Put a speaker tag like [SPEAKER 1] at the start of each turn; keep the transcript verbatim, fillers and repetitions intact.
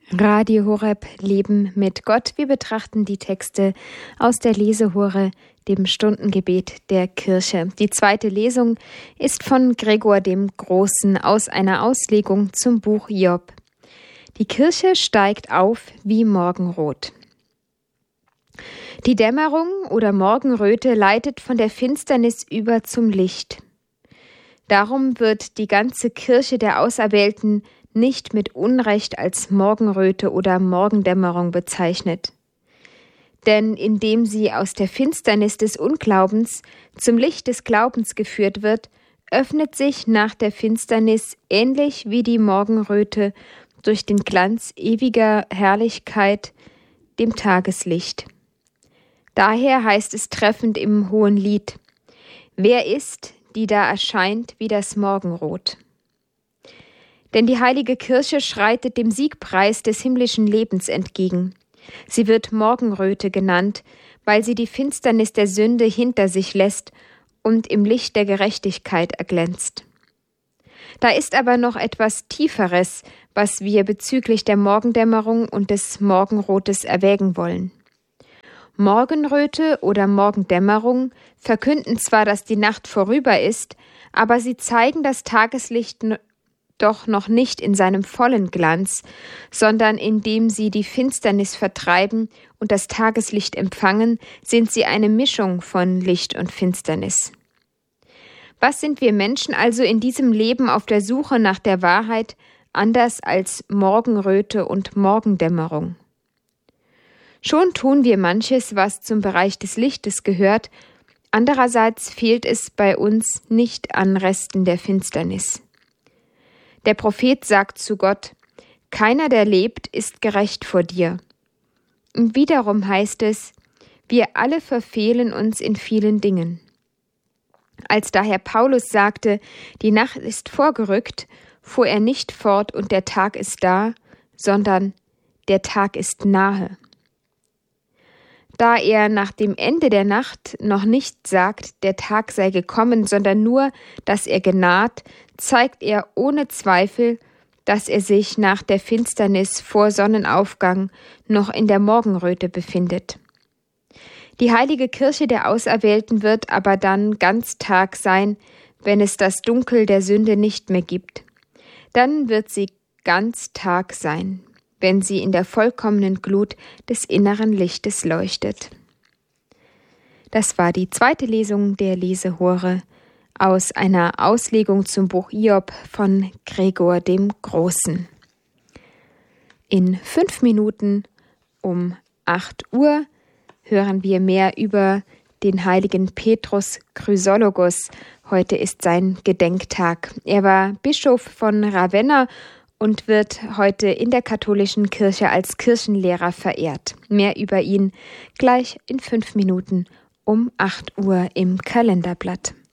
[SPEAKER 1] Radio Horeb, Leben mit Gott. Wir betrachten die Texte aus der Lesehure, dem Stundengebet der Kirche. Die zweite Lesung ist von Gregor dem Großen aus einer Auslegung zum Buch Hiob. Die Kirche steigt auf wie Morgenrot. Die Dämmerung oder Morgenröte leitet von der Finsternis über zum Licht. Darum wird die ganze Kirche der Auserwählten nicht mit Unrecht als Morgenröte oder Morgendämmerung bezeichnet. Denn indem sie aus der Finsternis des Unglaubens zum Licht des Glaubens geführt wird, öffnet sich nach der Finsternis ähnlich wie die Morgenröte durch den Glanz ewiger Herrlichkeit dem Tageslicht. Daher heißt es treffend im Hohen Lied: Wer ist, die da erscheint wie das Morgenrot? Denn die heilige Kirche schreitet dem Siegpreis des himmlischen Lebens entgegen. Sie wird Morgenröte genannt, weil sie die Finsternis der Sünde hinter sich lässt und im Licht der Gerechtigkeit erglänzt. Da ist aber noch etwas Tieferes, was wir bezüglich der Morgendämmerung und des Morgenrotes erwägen wollen. Morgenröte oder Morgendämmerung verkünden zwar, dass die Nacht vorüber ist, aber sie zeigen das Tageslicht doch noch nicht in seinem vollen Glanz, sondern indem sie die Finsternis vertreiben und das Tageslicht empfangen, sind sie eine Mischung von Licht und Finsternis. Was sind wir Menschen also in diesem Leben auf der Suche nach der Wahrheit, anders als Morgenröte und Morgendämmerung? Schon tun wir manches, was zum Bereich des Lichtes gehört, andererseits fehlt es bei uns nicht an Resten der Finsternis. Der Prophet sagt zu Gott: Keiner, der lebt, ist gerecht vor dir. Und wiederum heißt es: Wir alle verfehlen uns in vielen Dingen. Als daher Paulus sagte, die Nacht ist vorgerückt, fuhr er nicht fort und der Tag ist da, sondern der Tag ist nahe. Da er nach dem Ende der Nacht noch nicht sagt, der Tag sei gekommen, sondern nur, dass er genaht, zeigt er ohne Zweifel, dass er sich nach der Finsternis vor Sonnenaufgang noch in der Morgenröte befindet. Die heilige Kirche der Auserwählten wird aber dann ganz Tag sein, wenn es das Dunkel der Sünde nicht mehr gibt. Dann wird sie ganz Tag sein, wenn sie in der vollkommenen Glut des inneren Lichtes leuchtet. Das war die zweite Lesung der Lesehure aus einer Auslegung zum Buch Hiob von Gregor dem Großen. In fünf Minuten um acht Uhr hören wir mehr über den heiligen Petrus Chrysologus. Heute ist sein Gedenktag. Er war Bischof von Ravenna und wird heute in der katholischen Kirche als Kirchenlehrer verehrt. Mehr über ihn gleich in fünf Minuten um acht Uhr im Kalenderblatt.